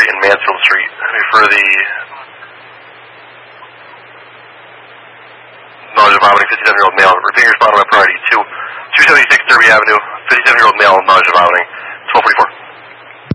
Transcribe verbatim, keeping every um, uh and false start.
Street and Mansfield Street. For the nausea vomiting, fifty-seven-year-old male. Repeating your spot on my priority. two, two seventy-six Derby Avenue, fifty-seven-year-old male, nausea vomiting, twelve forty-four.